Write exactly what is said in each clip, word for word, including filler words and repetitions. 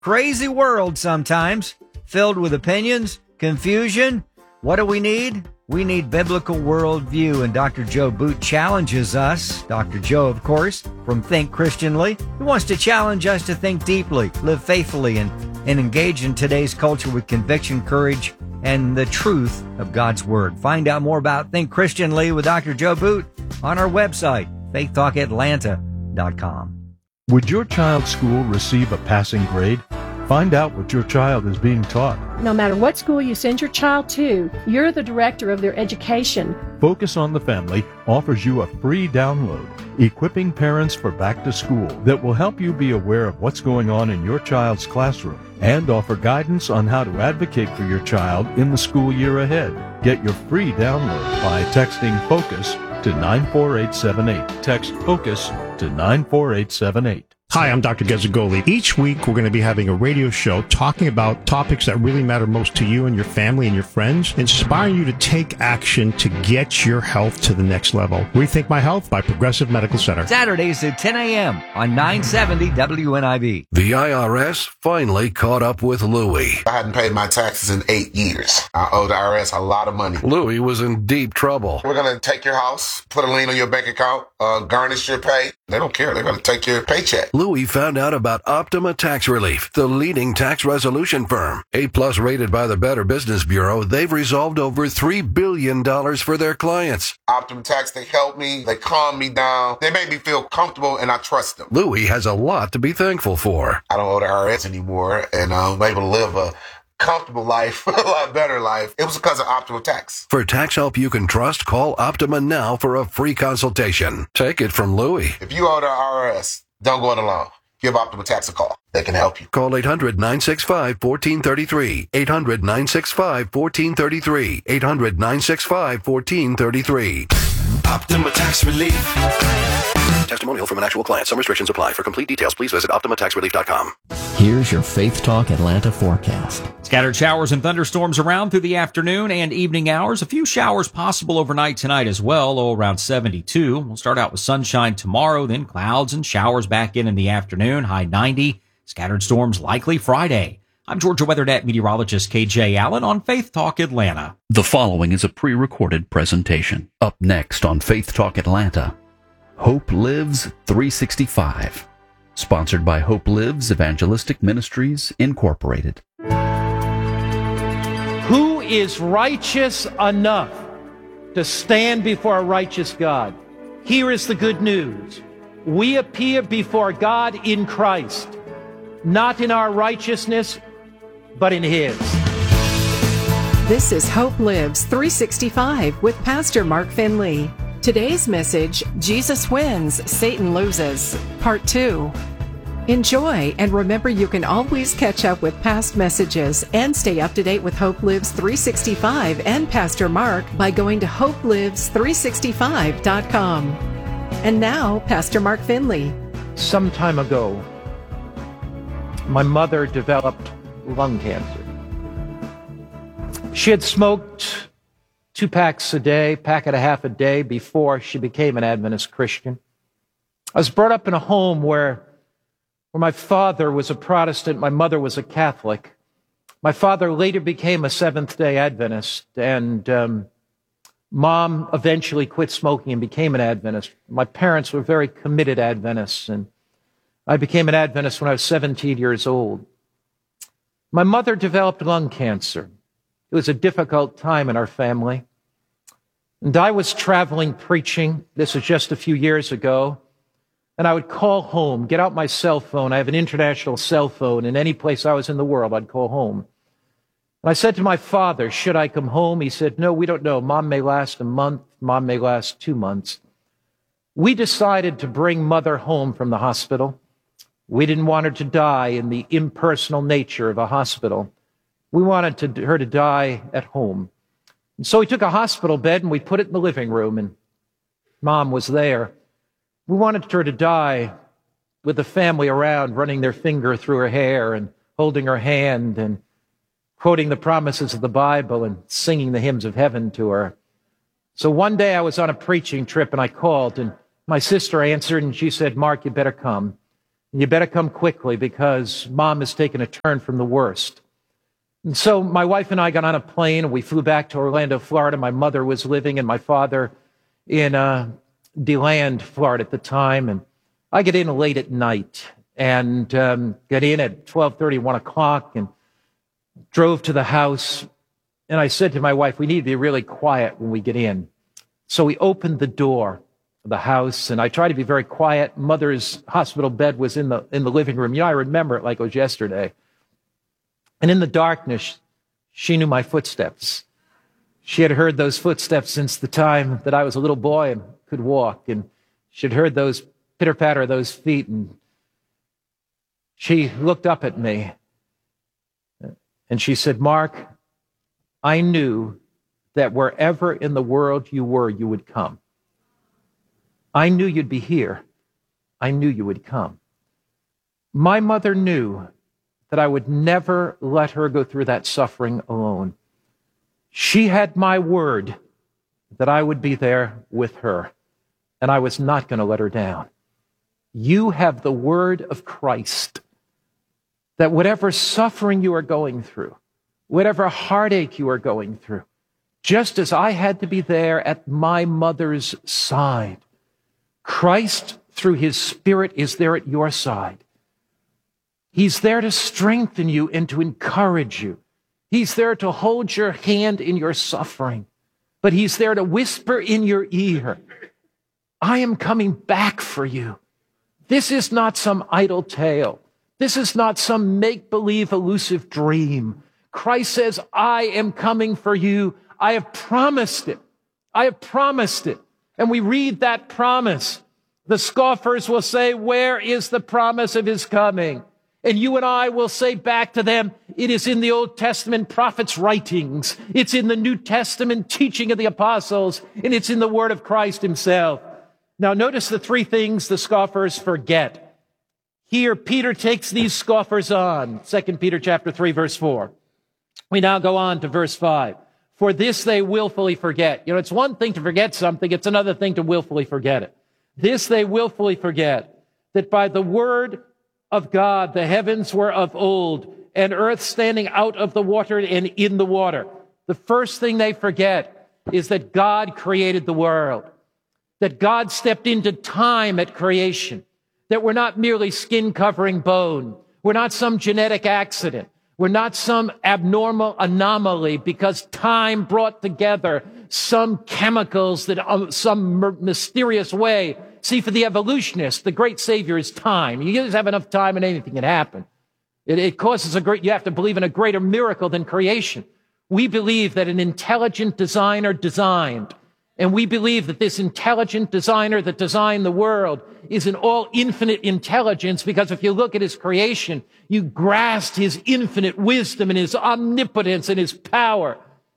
Crazy world sometimes, filled with opinions, confusion. What do we need? We need biblical worldview, and Doctor Joe Boot challenges us. Doctor Joe, of course, from Think Christianly. He wants to challenge us to think deeply, live faithfully, and, and engage in today's culture with conviction, courage, and the truth of God's Word. Find out more about Think Christianly with Doctor Joe Boot on our website, faith talk atlanta dot com. Would your child's school receive a passing grade? Find out what your child is being taught. No matter what school you send your child to, you're the director of their education. Focus on the Family offers you a free download, Equipping Parents for Back to School, that will help you be aware of what's going on in your child's classroom and offer guidance on how to advocate for your child in the school year ahead. Get your free download by texting FOCUS to nine four eight seven eight. Text FOCUS to nine four eight seven eight. Hi, I'm Doctor Gezagoli. Each week, we're going to be having a radio show talking about topics that really matter most to you and your family and your friends, inspiring you to take action to get your health to the next level. Rethink My Health by Progressive Medical Center. Saturdays at ten a.m. on nine seventy W N I B. The I R S finally caught up with Louie. I hadn't paid my taxes in eight years. I owe the I R S a lot of money. Louie was in deep trouble. We're going to take your house, put a lien on your bank account, uh, garnish your pay. They don't care. They're going to take your paycheck. Louie found out about Optima Tax Relief, the leading tax resolution firm. A-plus rated by the Better Business Bureau, they've resolved over three billion dollars for their clients. Optima Tax, they help me. They calm me down. They make me feel comfortable, and I trust them. Louie has a lot to be thankful for. I don't owe the I R S anymore, and I'm able to live a comfortable life, a lot better life. It was because of Optima Tax. For tax help you can trust, call Optima now for a free consultation. Take it from Louie. If you owe the I R S, don't go it alone. Give Optima Tax a call. They can help you. Call eight hundred nine six five one four three three. eight hundred nine six five one four three three. eight hundred nine six five one four three three. Optima Tax Relief. Testimonial from an actual client. Some restrictions apply. For complete details, please visit optima tax relief dot com. Here's your Faith Talk Atlanta forecast. Scattered showers and thunderstorms around through the afternoon and evening hours. A few showers possible overnight tonight as well, low around seventy-two. We'll start out with sunshine tomorrow, then clouds and showers back in in the afternoon, high ninety. Scattered storms likely Friday. I'm Georgia WeatherNet meteorologist K J Allen on Faith Talk Atlanta. The following is a pre-recorded presentation. Up next on Faith Talk Atlanta, Hope Lives three sixty-five, sponsored by Hope Lives Evangelistic Ministries, Incorporated. Who is righteous enough to stand before a righteous God? Here is the good news. We appear before God in Christ, not in our righteousness, but in His. This is Hope Lives three sixty-five with Pastor Mark Finley. Today's message, Jesus Wins, Satan Loses, Part two. Enjoy, and remember you can always catch up with past messages and stay up to date with Hope Lives three sixty-five and Pastor Mark by going to hope lives three sixty-five dot com. And now, Pastor Mark Finley. Some time ago, my mother developed lung cancer. She had smoked two packs a day, pack and a half a day before she became an Adventist Christian. I was brought up in a home where, where my father was a Protestant, my mother was a Catholic. My father later became a Seventh-day Adventist, and um, Mom eventually quit smoking and became an Adventist. My parents were very committed Adventists, and I became an Adventist when I was seventeen years old. My mother developed lung cancer. It was a difficult time in our family. And I was traveling preaching. This was just a few years ago. And I would call home, get out my cell phone. I have an international cell phone. In any place I was in the world, I'd call home. And I said to my father, should I come home? He said, no, we don't know. Mom may last a month. Mom may last two months. We decided to bring Mother home from the hospital. We didn't want her to die in the impersonal nature of a hospital. We wanted to, her to die at home. And so we took a hospital bed and we put it in the living room, and Mom was there. We wanted her to die with the family around, running their finger through her hair and holding her hand and quoting the promises of the Bible and singing the hymns of heaven to her. So one day I was on a preaching trip and I called, and my sister answered and she said, Mark, you better come. You better come quickly because Mom has taken a turn from the worst. And so my wife and I got on a plane and we flew back to Orlando, Florida. My mother was living and my father in uh, DeLand, Florida at the time. And I get in late at night and um, get in at twelve thirty, one o'clock, and drove to the house. And I said to my wife, we need to be really quiet when we get in. So we opened the door of the house, and I tried to be very quiet. Mother's hospital bed was in the in the living room. You know, I remember it like it was yesterday. And in the darkness, she knew my footsteps. She had heard those footsteps since the time that I was a little boy and could walk. And she had heard those pitter-patter of those feet. And she looked up at me. And she said, Mark, I knew that wherever in the world you were, you would come. I knew you'd be here. I knew you would come. My mother knew that I would never let her go through that suffering alone. She had my word that I would be there with her, and I was not going to let her down. You have the word of Christ that whatever suffering you are going through, whatever heartache you are going through, just as I had to be there at my mother's side, Christ, through his Spirit, is there at your side. He's there to strengthen you and to encourage you. He's there to hold your hand in your suffering, but he's there to whisper in your ear, I am coming back for you. This is not some idle tale. This is not some make-believe elusive dream. Christ says, I am coming for you. I have promised it. I have promised it. And we read that promise. The scoffers will say, where is the promise of his coming? And you and I will say back to them, it is in the Old Testament prophets' writings. It's in the New Testament teaching of the apostles. And it's in the word of Christ himself. Now notice the three things the scoffers forget. Here, Peter takes these scoffers on. Second Peter chapter three, verse four. We now go on to verse five. For this they willfully forget. You know, it's one thing to forget something. It's another thing to willfully forget it. This they willfully forget, that by the word of God, the heavens were of old, and earth standing out of the water and in the water. The first thing they forget is that God created the world, that God stepped into time at creation, that we're not merely skin covering bone. We're not some genetic accident. We're not some abnormal anomaly because time brought together some chemicals that um, some mysterious way. See, for the evolutionists, the great savior is time. You just have enough time and anything can happen. It, it causes a great, you have to believe in a greater miracle than creation. We believe that an intelligent designer designed, and we believe that this intelligent designer that designed the world is an all infinite intelligence, because if you look at his creation, you grasp his infinite wisdom and his omnipotence and his power.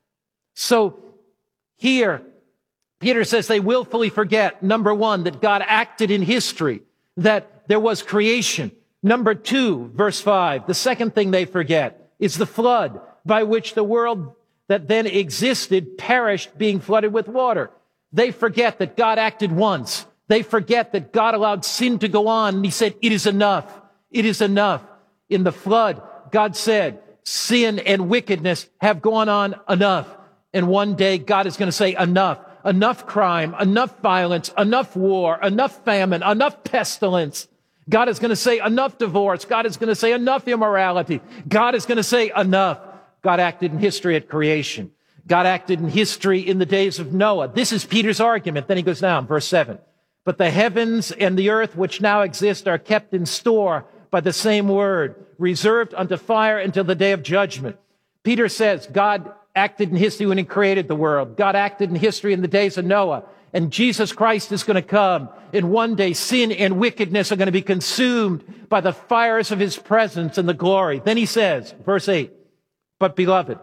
So here, Peter says they willfully forget, number one, that God acted in history, that there was creation. Number two, verse five, the second thing they forget is the flood by which the world that then existed perished, being flooded with water. They forget that God acted once. They forget that God allowed sin to go on, and he said, it is enough. It is enough. In the flood, God said, sin and wickedness have gone on enough. And one day God is going to say, enough. Enough crime, enough violence, enough war, enough famine, enough pestilence. God is going to say enough divorce. God is going to say enough immorality. God is going to say enough. God acted in history at creation. God acted in history in the days of Noah. This is Peter's argument. Then he goes down, verse seven. But the heavens and the earth which now exist are kept in store by the same word, reserved unto fire until the day of judgment. Peter says God acted in history when he created the world. God acted in history in the days of Noah. And Jesus Christ is going to come. And one day sin and wickedness are going to be consumed by the fires of his presence and the glory. Then he says, verse eight, but beloved,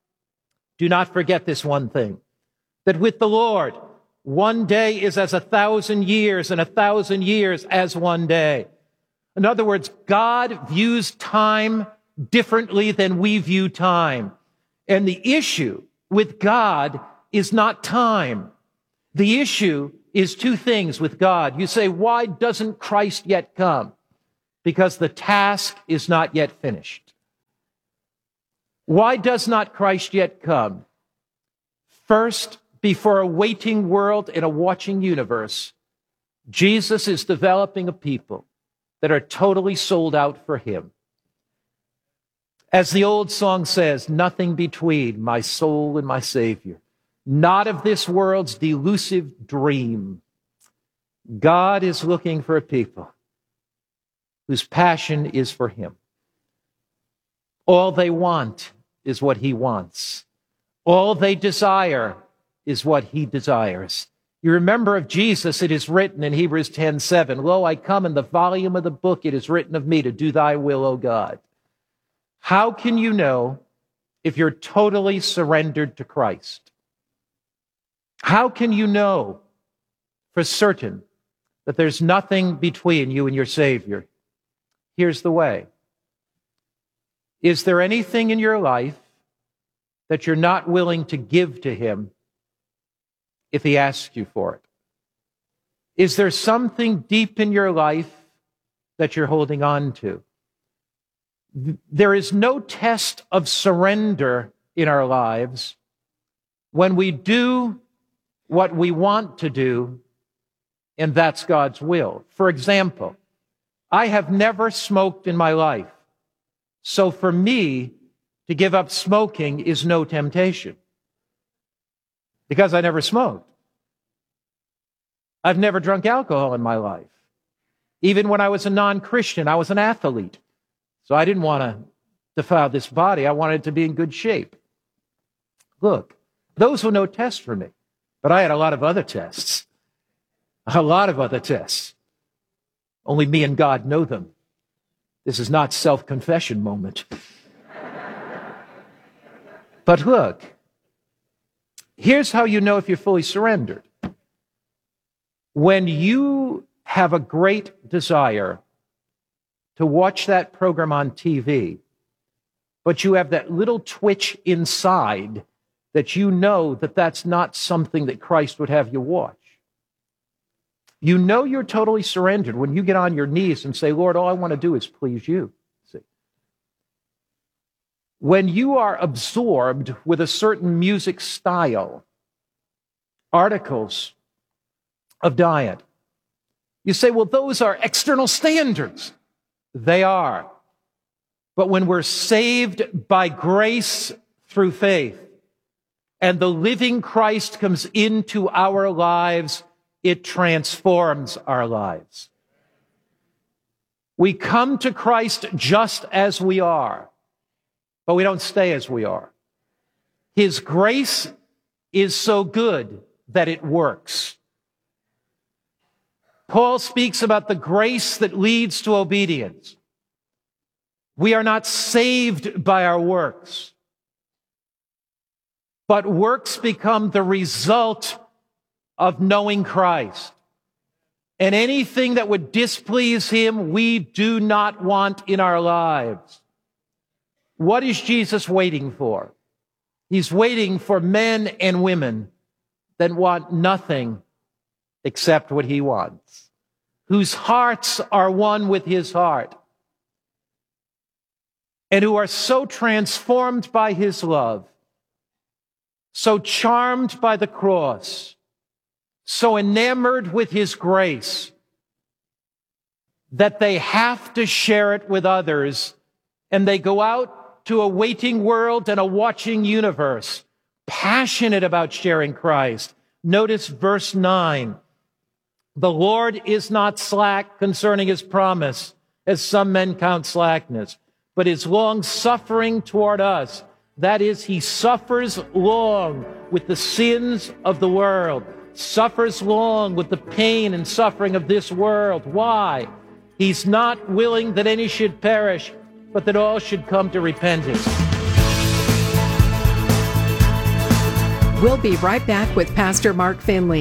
do not forget this one thing, that with the Lord, one day is as a thousand years, and a thousand years as one day. In other words, God views time differently than we view time. And the issue with God is not time. The issue is two things with God. You say, why doesn't Christ yet come? Because the task is not yet finished. Why does not Christ yet come? First, before a waiting world and a watching universe, Jesus is developing a people that are totally sold out for him. As the old song says, nothing between my soul and my Savior, not of this world's delusive dream. God is looking for a people whose passion is for him. All they want is what he wants. All they desire is what he desires. You remember of Jesus, it is written in Hebrews ten seven, Lo, I come in the volume of the book, it is written of me to do thy will, O God. How can you know if you're totally surrendered to Christ? How can you know for certain that there's nothing between you and your Savior? Here's the way. Is there anything in your life that you're not willing to give to him if he asks you for it? Is there something deep in your life that you're holding on to? There is no test of surrender in our lives when we do what we want to do, and that's God's will. For example, I have never smoked in my life, so for me, to give up smoking is no temptation, because I never smoked. I've never drunk alcohol in my life. Even when I was a non-Christian, I was an athlete. So I didn't want to defile this body. I wanted it to be in good shape. Look, those were no tests for me, but I had a lot of other tests. A lot of other tests. Only me and God know them. This is not self-confession moment. But look, here's how you know if you're fully surrendered. When you have a great desire to watch that program on T V, but you have that little twitch inside that you know that that's not something that Christ would have you watch. You know you're totally surrendered when you get on your knees and say, Lord, all I want to do is please you. See? When you are absorbed with a certain music style, articles of diet, you say, well, those are external standards. They are. But when we're saved by grace through faith, and the living Christ comes into our lives, it transforms our lives. We come to Christ just as we are, but we don't stay as we are. His grace is so good that it works. Paul speaks about the grace that leads to obedience. We are not saved by our works, but works become the result of knowing Christ. And anything that would displease him, we do not want in our lives. What is Jesus waiting for? He's waiting for men and women that want nothing except what he wants, whose hearts are one with his heart, and who are so transformed by his love, so charmed by the cross, so enamored with his grace, that they have to share it with others, and they go out to a waiting world and a watching universe, passionate about sharing Christ. Notice verse nine. The Lord is not slack concerning his promise, as some men count slackness, but is long-suffering toward us. That is, he suffers long with the sins of the world, suffers long with the pain and suffering of this world. Why? He's not willing that any should perish, but that all should come to repentance. We'll be right back with Pastor Mark Finley.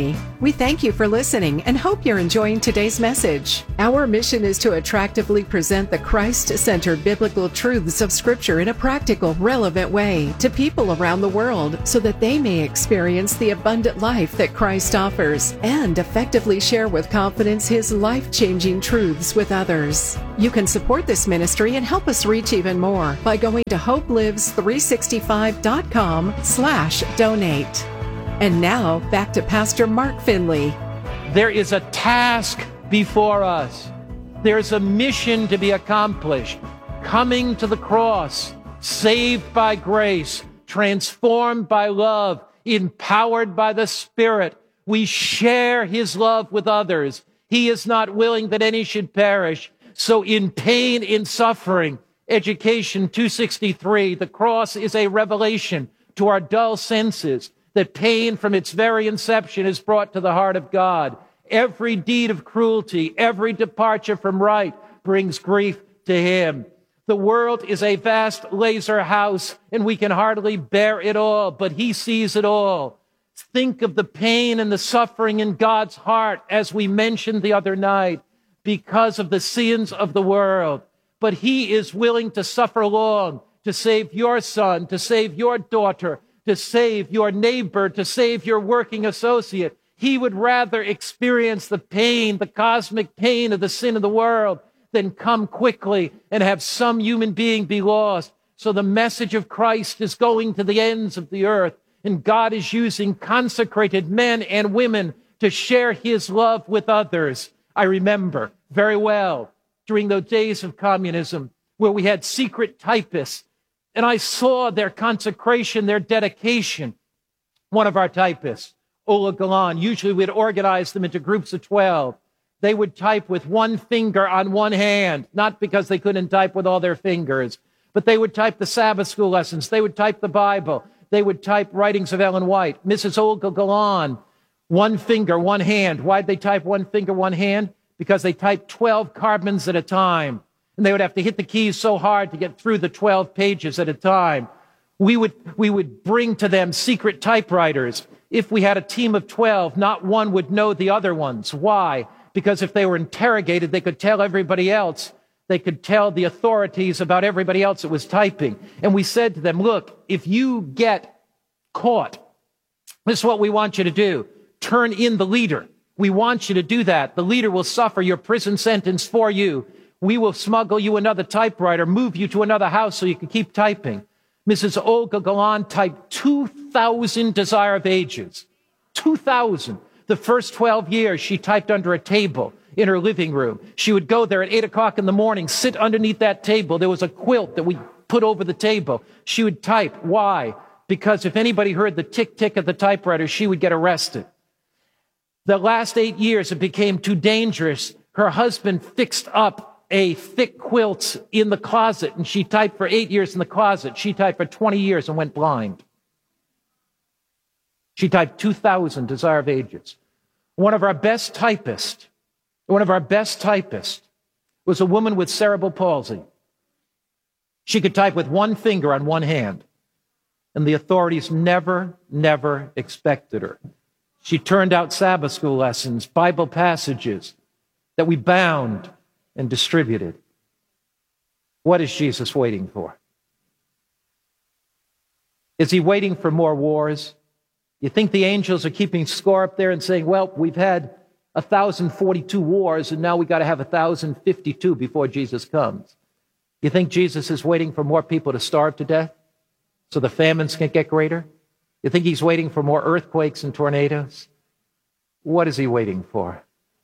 We thank you for listening and hope you're enjoying today's message. Our mission is to attractively present the Christ-centered biblical truths of Scripture in a practical, relevant way to people around the world so that they may experience the abundant life that Christ offers and effectively share with confidence His life-changing truths with others. You can support this ministry and help us reach even more by going to hope lives three sixty-five dot com slash donate. And now, back to Pastor Mark Finley. There is a task before us. There's a mission to be accomplished. Coming to the cross, saved by grace, transformed by love, empowered by the Spirit. We share His love with others. He is not willing that any should perish. So in pain, in suffering, Education two sixty-three, the cross is a revelation to our dull senses that pain from its very inception is brought to the heart of God. Every deed of cruelty, every departure from right brings grief to Him. The world is a vast laser house, and we can hardly bear it all, but He sees it all. Think of the pain and the suffering in God's heart, as we mentioned the other night, because of the sins of the world. But He is willing to suffer long to save your son, to save your daughter, to save your neighbor, to save your working associate. He would rather experience the pain, the cosmic pain of the sin of the world, than come quickly and have some human being be lost. So the message of Christ is going to the ends of the earth, and God is using consecrated men and women to share His love with others. I remember very well during those days of communism where we had secret typists, and I saw their consecration, their dedication. One of our typists, Ola Galan, usually we'd organize them into groups of twelve. They would type with one finger on one hand, not because they couldn't type with all their fingers, but they would type the Sabbath school lessons. They would type the Bible. They would type writings of Ellen White. Missus Olga Galan, one finger, one hand. Why'd they type one finger, one hand? Because they typed twelve carbons at a time. And they would have to hit the keys so hard to get through the twelve pages at a time. We would, we would bring to them secret typewriters. If we had a team of twelve, not one would know the other ones. Why? Because if they were interrogated, they could tell everybody else. They could tell the authorities about everybody else that was typing. And we said to them, look, if you get caught, this is what we want you to do. Turn in the leader. We want you to do that. The leader will suffer your prison sentence for you. We will smuggle you another typewriter, move you to another house so you can keep typing. Missus Olga Galan typed two thousand Desire of Ages. two thousand. The first twelve years, she typed under a table in her living room. She would go there at eight o'clock in the morning, sit underneath that table. There was a quilt that we put over the table. She would type. Why? Because if anybody heard the tick-tick of the typewriter, she would get arrested. The last eight years, it became too dangerous. Her husband fixed up a thick quilt in the closet, and she typed for eight years in the closet. She typed for twenty years and went blind. She typed two thousand Desire of Ages. One of our best typists, one of our best typists was a woman with cerebral palsy. She could type with one finger on one hand, and the authorities never, never expected her. She turned out Sabbath school lessons, Bible passages that we bound and distributed. What is Jesus waiting for? Is He waiting for more wars? You think the angels are keeping score up there and saying, well, we've had one thousand forty-two wars, and now we got to have one thousand fifty-two before Jesus comes. You think Jesus is waiting for more people to starve to death so the famines can get greater? You think He's waiting for more earthquakes and tornadoes? What is He waiting for?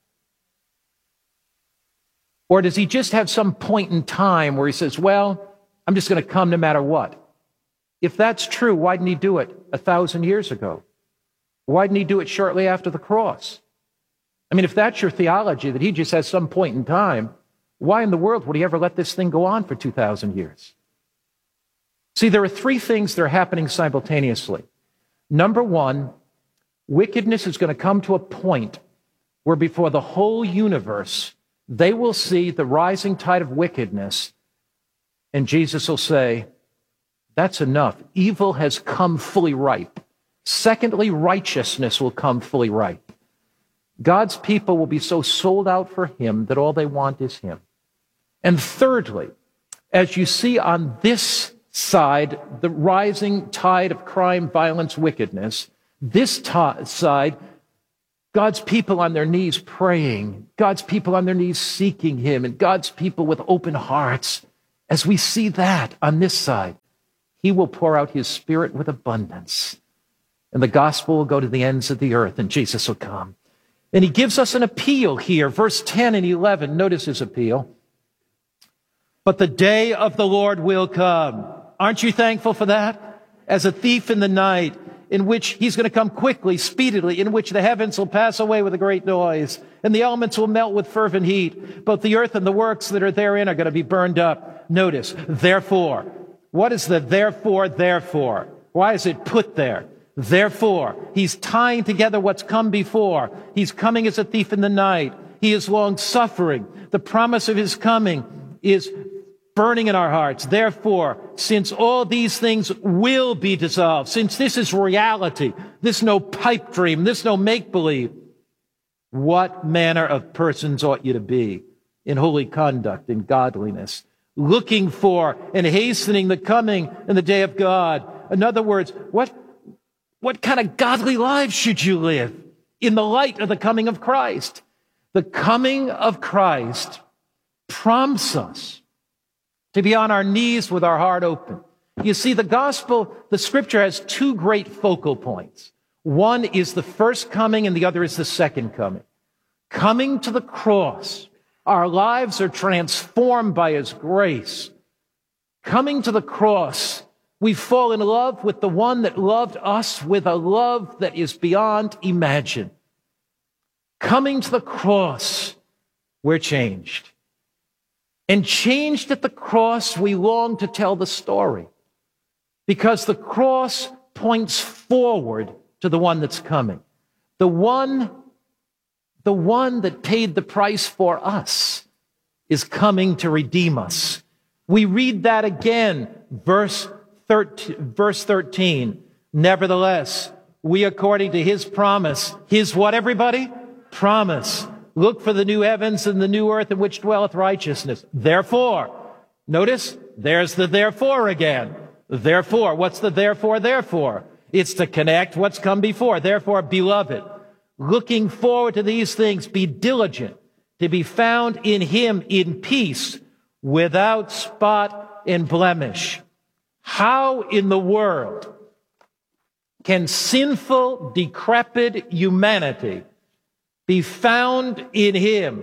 Or does He just have some point in time where He says, well, I'm just going to come no matter what? If that's true, why didn't He do it a thousand years ago? Why didn't He do it shortly after the cross? I mean, if that's your theology, that He just has some point in time, why in the world would He ever let this thing go on for two thousand years? See, there are three things that are happening simultaneously. Number one, wickedness is going to come to a point where before the whole universe, they will see the rising tide of wickedness, and Jesus will say, that's enough. Evil has come fully ripe. Secondly, righteousness will come fully ripe. God's people will be so sold out for him that all they want is him. And thirdly, as you see on this side, the rising tide of crime, violence, wickedness, this t- side, God's people on their knees praying, God's people on their knees seeking him, and God's people with open hearts. As we see that on this side, he will pour out his Spirit with abundance, and the gospel will go to the ends of the earth, and Jesus will come. And he gives us an appeal here, verse ten and eleven. Notice his appeal. But the day of the Lord will come. Aren't you thankful for that? As a thief in the night, in which he's going to come quickly, speedily, in which the heavens will pass away with a great noise, and the elements will melt with fervent heat. Both the earth and the works that are therein are going to be burned up. Notice, therefore. What is the therefore, therefore? Why is it put there? Therefore, he's tying together what's come before. He's coming as a thief in the night. He is long-suffering. The promise of his coming is burning in our hearts. Therefore, since all these things will be dissolved, since this is reality, this no pipe dream, this no make-believe, what manner of persons ought you to be in holy conduct, in godliness, looking for and hastening the coming and the day of God? In other words, what What kind of godly lives should you live in the light of the coming of Christ? The coming of Christ prompts us to be on our knees with our heart open. You see, the gospel, the scripture has two great focal points. One is the first coming and the other is the second coming. Coming to the cross, our lives are transformed by his grace. Coming to the cross, we fall in love with the one that loved us with a love that is beyond imagine. Coming to the cross, we're changed. And changed at the cross, we long to tell the story. Because the cross points forward to the one that's coming. The one, the one that paid the price for us is coming to redeem us. We read that again, verse thirteen, verse thirteen. Nevertheless, we according to his promise, his what, everybody? Promise. Look for the new heavens and the new earth in which dwelleth righteousness. Therefore, notice, there's the therefore again. Therefore, what's the therefore, therefore? It's to connect what's come before. Therefore, beloved, looking forward to these things, be diligent to be found in him in peace, without spot and blemish. How in the world can sinful, decrepit humanity be found in him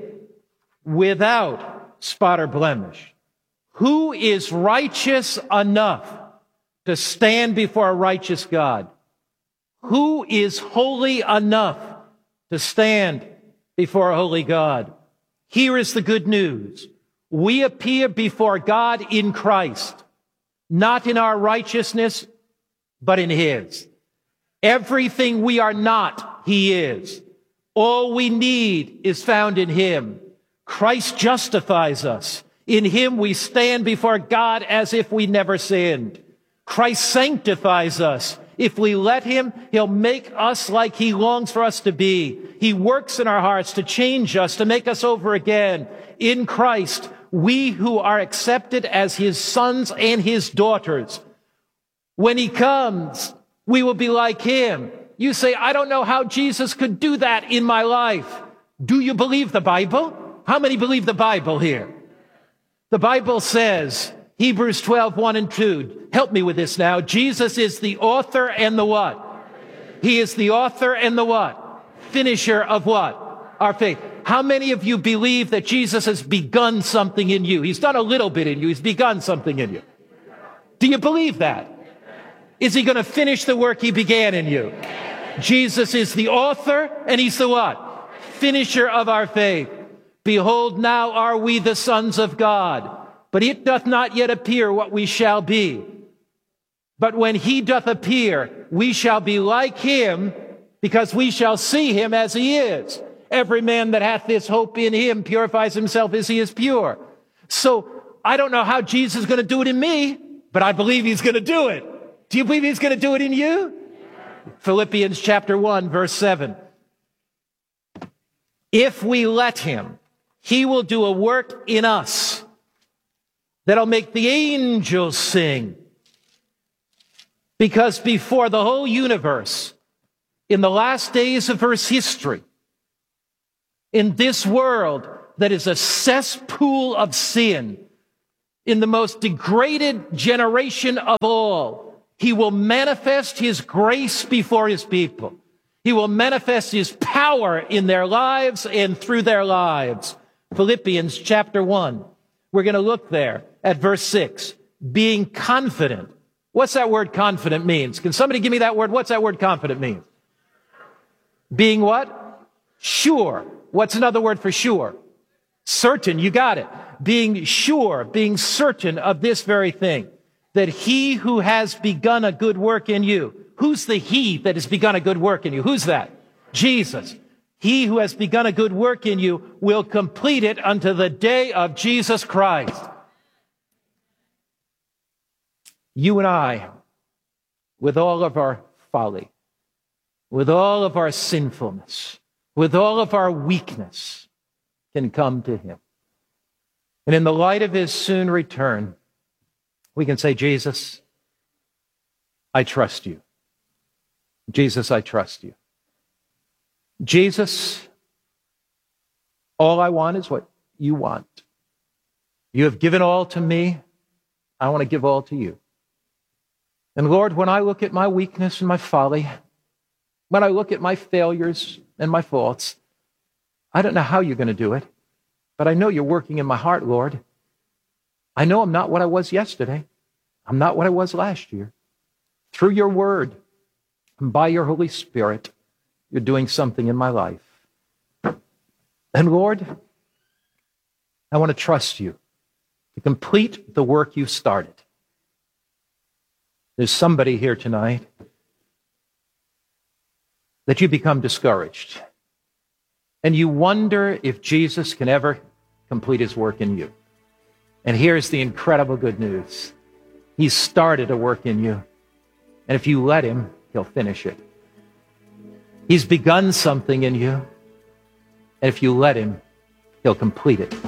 without spot or blemish? Who is righteous enough to stand before a righteous God? Who is holy enough to stand before a holy God? Here is the good news. We appear before God in Christ, not in our righteousness, but in his. Everything we are not, he is. All we need is found in him. Christ justifies us. In him we stand before God as if we never sinned. Christ sanctifies us. If we let him, he'll make us like he longs for us to be. He works in our hearts to change us, to make us over again. In Christ, we who are accepted as his sons and his daughters, when he comes, we will be like him. You say, I don't know how Jesus could do that in my life. Do you believe the Bible? How many believe the Bible here? The Bible says, Hebrews twelve, one and two. Help me with this now. Jesus is the author and the what? He is the author and the what? Finisher of what? Our faith. How many of you believe that Jesus has begun something in you? He's done a little bit in you. He's begun something in you. Do you believe that? Is he going to finish the work he began in you? Jesus is the author and he's the what? Finisher of our faith. Behold, now are we the sons of God. But it doth not yet appear what we shall be. But when he doth appear, we shall be like him, because we shall see him as he is. Every man that hath this hope in him purifies himself as he is pure. So I don't know how Jesus is going to do it in me, but I believe he's going to do it. Do you believe he's going to do it in you? Philippians chapter one, verse seven. If we let him, he will do a work in us that'll make the angels sing. Because before the whole universe, in the last days of Earth's history, in this world that is a cesspool of sin, in the most degraded generation of all, he will manifest his grace before his people. He will manifest his power in their lives and through their lives. Philippians chapter one. We're going to look there at verse six. Being confident. What's that word confident means? Can somebody give me that word? What's that word confident mean? Being what? Sure. What's another word for sure? Certain. You got it. Being sure, being certain of this very thing, that he who has begun a good work in you. Who's the he that has begun a good work in you? Who's that? Jesus. He who has begun a good work in you will complete it unto the day of Jesus Christ. You and I, with all of our folly, with all of our sinfulness, with all of our weakness, can come to him. And in the light of his soon return, we can say, Jesus, I trust you. Jesus, I trust you. Jesus, all I want is what you want. You have given all to me. I want to give all to you. And Lord, when I look at my weakness and my folly, when I look at my failures and my faults, I don't know how you're going to do it, but I know you're working in my heart, Lord. I know I'm not what I was yesterday. I'm not what I was last year. Through your word and by your Holy Spirit, you're doing something in my life. And Lord, I want to trust you to complete the work you started. There's somebody here tonight that you become discouraged. And you wonder if Jesus can ever complete his work in you. And here's the incredible good news. He started a work in you. And if you let him, he'll finish it. He's begun something in you. And if you let him, he'll complete it.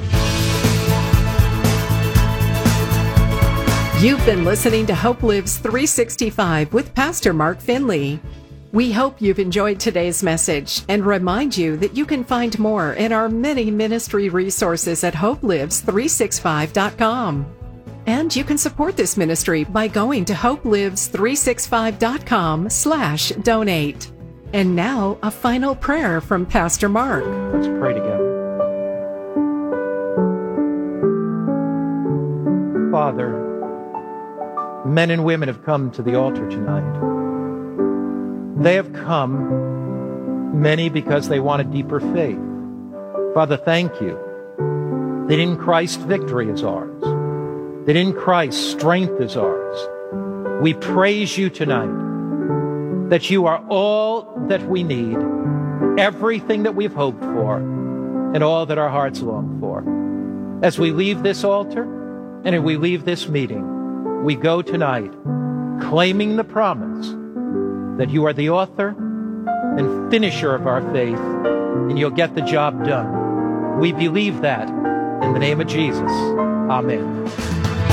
You've been listening to Hope Lives three sixty-five with Pastor Mark Finley. We hope you've enjoyed today's message and remind you that you can find more in our many ministry resources at hope lives three sixty-five dot com. And you can support this ministry by going to hope lives three sixty-five dot com slash donate. And now, a final prayer from Pastor Mark. Let's pray together. Father, men and women have come to the altar tonight. They have come, many because they want a deeper faith. Father, thank you that in Christ victory is ours, that in Christ strength is ours. We praise you tonight that you are all that we need, everything that we've hoped for, and all that our hearts long for. As we leave this altar and as we leave this meeting, we go tonight claiming the promise that you are the author and finisher of our faith, and you'll get the job done. We believe that in the name of Jesus. Amen.